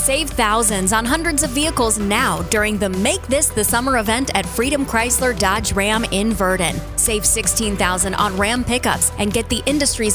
Save thousands on hundreds of vehicles now during the Make This the Summer event at Freedom Chrysler Dodge Ram in Verdon. Save $16,000 on Ram pickups and get the industry's